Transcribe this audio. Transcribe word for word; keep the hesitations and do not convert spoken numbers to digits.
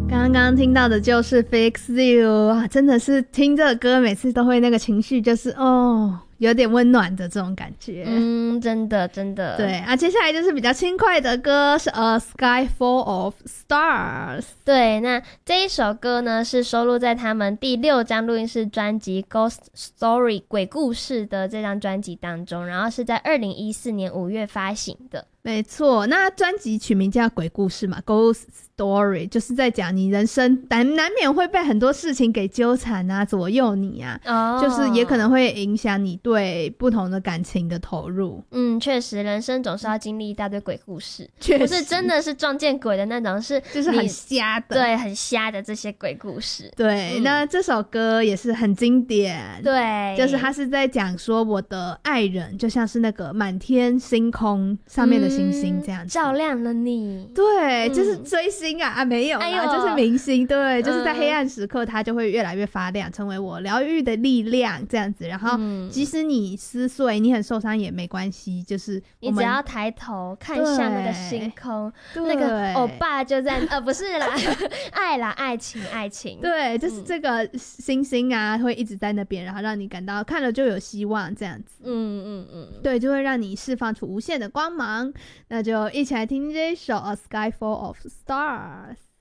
刚刚听到的就是 Fix You 啊，真的是听这个歌每次都会那个情绪就是哦有点温暖的这种感觉。 嗯，真的真的。 对啊，接下来就是比较轻快的歌，是 A Sky Full of Stars。 对，那这一首歌呢是收录在他们第六张录音室专辑 Ghost Story 鬼故事的这张专辑当中，然后是在二零一四年五月发行的。 没错，那专辑取名叫鬼故事嘛 Ghost Story， 就是在讲你人生难难免会被很多事情给纠缠啊左右你啊、哦、就是也可能会影响你对不同的感情的投入。 嗯，确实人生总是要经历一大堆鬼故事， 确实不是真的是撞见鬼的那种，是就是很瞎的， 对，很瞎的这些鬼故事。 对、嗯、那这首歌也是很经典， 对， 就是他是在讲说我的爱人就像是那个满天星空上面的星星这样子、 嗯、照亮了你。 对、嗯、就是追星啊啊没有啦、哎、就是明星，对、嗯、就是在黑暗时刻它就会越来越发亮，成为我疗愈的力量这样子。然后即使你撕碎你很受伤也没关系，就是你只要抬头看向那个星空，那个欧巴就在呃不是啦爱啦爱情爱情， 对，就是这个星星啊、嗯、会一直在那边，然后让你感到看了就有希望这样子。嗯嗯嗯，对，就会让你释放出无限的光芒。那就一起来听这一首 A Sky Full of Stars。